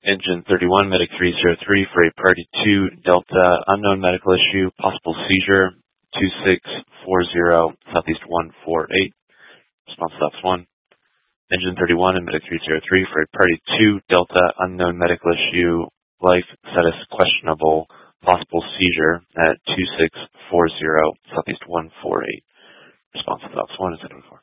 Engine 31, Medic 303 for a Priority 2 Delta, unknown medical issue, possible seizure, 2640 Southeast 148. Response stops 1. Engine 31 and Medic 303 for a Priority 2 Delta, unknown medical issue, life status questionable, possible seizure at 2640 Southeast 148. Response stops 1 is 74.